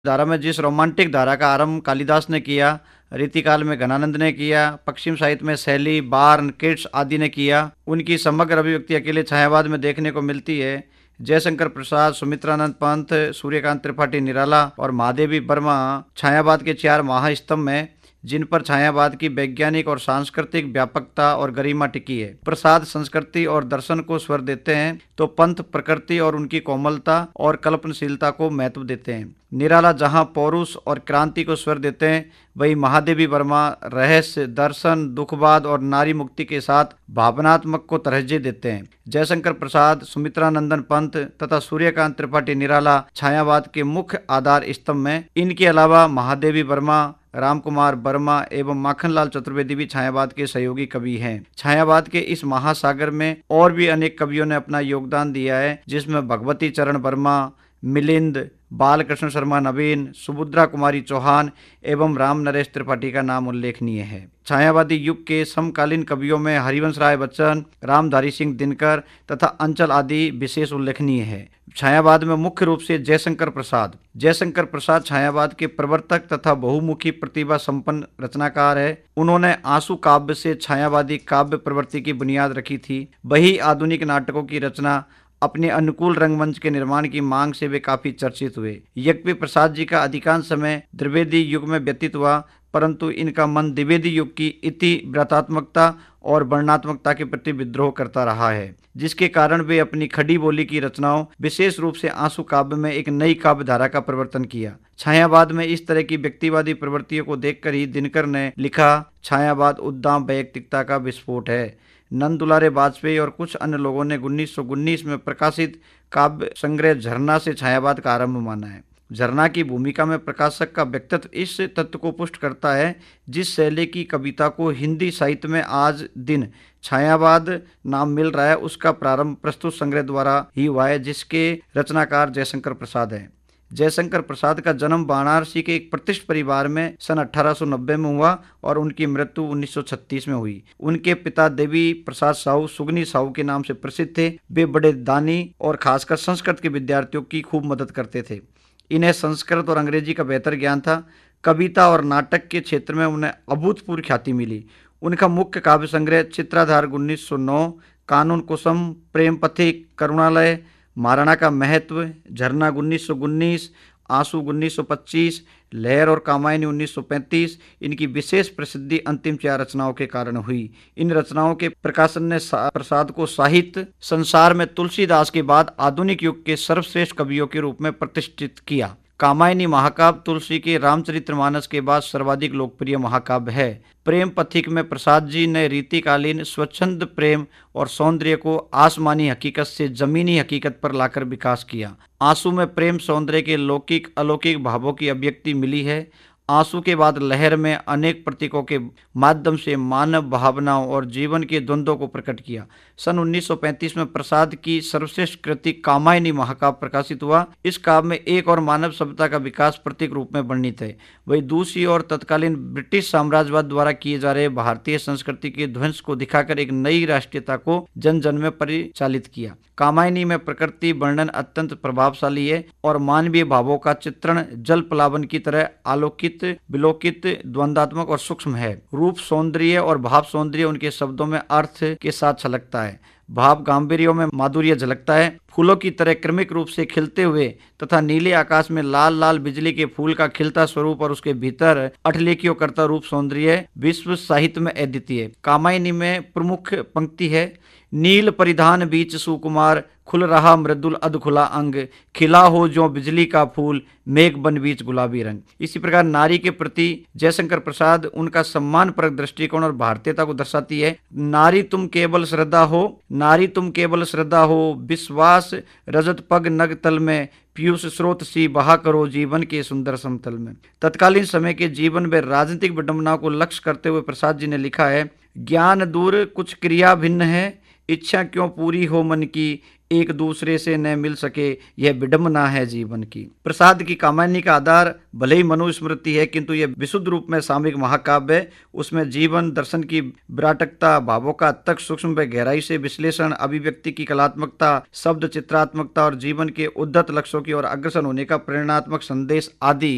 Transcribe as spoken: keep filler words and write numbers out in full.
धारा में जिस रोमांटिक धारा का आरंभ कालिदास ने किया, रीतिकाल में घनानंद ने किया, पश्चिम साहित्य में शैली, बार्न, किट्स आदि ने किया, उनकी समग्र अभिव्यक्ति अकेले छायावाद में देखने को मिलती है। जयशंकर प्रसाद, सुमित्रानंद पंत, सूर्यकांत त्रिपाठी निराला और महादेवी वर्मा छायावाद के चार महास्तंभ हैं, जिन पर छायावाद की वैज्ञानिक और सांस्कृतिक व्यापकता और गरिमा टिकी है। प्रसाद संस्कृति और दर्शन को स्वर देते हैं, तो पंत प्रकृति और उनकी कोमलता और कल्पनशीलता को महत्व देते हैं। निराला जहां पौरुष और क्रांति को स्वर देते हैं, वही महादेवी वर्मा रहस्य, दर्शन, दुखवाद और नारी मुक्ति के साथ भावनात्मक को तरजीह देते हैं। जयशंकर प्रसाद, सुमित्रानंदन पंत तथा सूर्यकांत त्रिपाठी निराला छायावाद के मुख्य आधार स्तंभ हैं। इनके अलावा महादेवी वर्मा, रामकुमार वर्मा एवं माखनलाल चतुर्वेदी भी छायावाद के सहयोगी कवि हैं। छायावाद के इस महासागर में और भी अनेक कवियों ने अपना योगदान दिया है, जिसमें भगवती चरण वर्मा, मिलिंद, बालकृष्ण शर्मा नवीन, सुभद्रा कुमारी चौहान एवं राम नरेश त्रिपाठी का नाम उल्लेखनीय है। छायावादी युग के समकालीन कवियों में हरिवंश राय बच्चन, रामधारी सिंह दिनकर तथा अंचल आदि विशेष उल्लेखनीय है। छायावाद में मुख्य रूप से जयशंकर प्रसाद जयशंकर प्रसाद छायावाद के प्रवर्तक तथा बहुमुखी प्रतिभा संपन्न रचनाकार है। उन्होंने आंसू काव्य से छायावादी काव्य प्रवृत्ति की बुनियाद रखी थी। वही आधुनिक नाटकों की रचना, अपने अनुकूल रंगमंच के निर्माण की मांग से वे काफी चर्चित हुए। यज्ञ प्रसाद जी का अधिकांश समय द्विवेदी युग में व्यतीत हुआ, परंतु इनका मन द्विवेदी युग की इति व्रतात्मकता और वर्णनात्मकता के प्रति विद्रोह करता रहा है, जिसके कारण वे अपनी खड़ी बोली की रचनाओं, विशेष रूप से आंसू काव्य में एक नई काव्य धारा का प्रवर्तन किया। छायावाद में इस तरह की व्यक्तिवादी प्रवृत्तियों को देखकर ही दिनकर ने लिखा, छायावाद उद्दाम वैयक्तिकता का विस्फोट है। नंद दुलारे वाजपेयी और कुछ अन्य लोगों ने उन्नीस सौ उन्नीस में प्रकाशित काव्य संग्रह झरना से छायावाद का आरंभ माना है। झरना की भूमिका में प्रकाशक का व्यक्तित्व इस तथ्य को पुष्ट करता है, जिस शैली की कविता को हिंदी साहित्य में आज दिन छायावाद नाम मिल रहा है, उसका प्रारंभ प्रस्तुत संग्रह द्वारा ही हुआ है, जिसके रचनाकार जयशंकर प्रसाद है। जयशंकर प्रसाद का जन्म वाराणसी के एक प्रतिष्ठित परिवार में सन अठारह सौ नब्बे में हुआ और उनकी मृत्यु उन्नीस सौ छत्तीस में हुई। उनके पिता देवी प्रसाद साहू सुगनी साहू के नाम से प्रसिद्ध थे। वे बड़े दानी और खासकर संस्कृत के विद्यार्थियों की खूब मदद करते थे। इन्हें संस्कृत और अंग्रेजी का बेहतर ज्ञान था। कविता और नाटक के क्षेत्र में उन्हें अभूतपूर्व ख्याति मिली। उनका मुख्य काव्य संग्रह चित्राधार उन्नीस सौ नौ, कानून कुसुम, प्रेम पथिक, करुणालय, महाराणा का महत्व, झरना उन्नीस सौ उन्नीस, आंसू उन्नीस सौ पच्चीस, लहर और कामायनी उन्नीस सौ पैंतीस इनकी विशेष प्रसिद्धि अंतिम चार रचनाओं के कारण हुई। इन रचनाओं के प्रकाशन ने प्रसाद को साहित्य संसार में तुलसीदास के बाद आधुनिक युग के सर्वश्रेष्ठ कवियों के रूप में प्रतिष्ठित किया। कामायनी महाकाव्य तुलसी के रामचरितमानस के बाद सर्वाधिक लोकप्रिय महाकाव्य है। प्रेम पथिक में प्रसाद जी ने रीतिकालीन स्वच्छंद प्रेम और सौंदर्य को आसमानी हकीकत से जमीनी हकीकत पर लाकर विकास किया। आंसू में प्रेम सौंदर्य के लौकिक अलौकिक भावों की अभिव्यक्ति मिली है। आंसू के बाद लहर में अनेक प्रतीकों के माध्यम से मानव भावनाओं और जीवन के द्वंद्वों को प्रकट किया। सन उन्नीस सौ पैंतीस में प्रसाद की सर्वश्रेष्ठ कृति कामायनी महाकाव्य प्रकाशित हुआ। इस काव्य में एक और मानव सभ्यता का विकास प्रतीक रूप में वर्णित है, वही दूसरी और तत्कालीन ब्रिटिश साम्राज्यवाद द्वारा किए जा रहे भारतीय संस्कृति के ध्वंस को दिखाकर एक नई राष्ट्रीयता को जन जन में परिचालित किया। कामायनी में प्रकृति वर्णन अत्यंत प्रभावशाली है और मानवीय भावों का चित्रण जल प्लावन की तरह आलोकित, विलोकित, द्वंद्वात्मक और सूक्ष्म है। रूप सौंदर्य और भाव सौंदर्य उनके शब्दों में अर्थ के साथ छलकता है। भाव गांभीर्यों में माधुर्य झलकता है। फूलों की तरह क्रमिक रूप से खिलते हुए तथा नीले आकाश में लाल लाल बिजली के फूल का खिलता स्वरूप और उसके भीतर अठलेखियों करता रूप सौंदर्य विश्व साहित्य में अद्वितीय। कामायनी में प्रमुख पंक्ति है, नील परिधान बीच सुकुमार, खुल रहा मृदुल अधखुला अंग, खिला हो जो बिजली का फूल, मेघ बन बीच गुलाबी रंग। इसी प्रकार नारी के प्रति जयशंकर प्रसाद उनका सम्मानपरक दृष्टिकोण और भारतीयता को दर्शाती है। नारी तुम केवल श्रद्धा हो, नारी तुम केवल श्रद्धा हो, विश्वास रजत पग नग तल में, पीयूष स्रोत सी बहा करो जीवन के सुंदर समतल में। तत्कालीन समय के जीवन में राजनीतिक विडंबनाओं को लक्ष्य करते हुए प्रसाद जी ने लिखा है, ज्ञान दूर कुछ क्रिया भिन्न है, इच्छा क्यों पूरी हो मन की, एक दूसरे से न मिल सके, यह विडंबना है जीवन की। प्रसाद की कामायनी का आधार भले ही मनुस्मृति है, किंतु यह विशुद्ध रूप में सामयिक महाकाव्य है। उसमें जीवन दर्शन की विराटकता, भावों का अत्यंत सूक्ष्म व गहराई से विश्लेषण, अभिव्यक्ति की कलात्मकता, शब्द चित्रात्मकता और जीवन के उद्धत लक्ष्यों की ओर अग्रसर होने का प्रेरणात्मक संदेश आदि